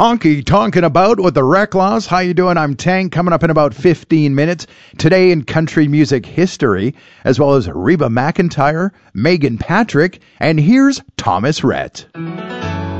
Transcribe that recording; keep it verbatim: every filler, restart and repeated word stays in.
Honky tonkin' about with the Reclaws. How you doing? I'm Tank. Coming up in about fifteen minutes. Today in country music history, as well as Reba McEntire, Megan Patrick, and here's Thomas Rhett.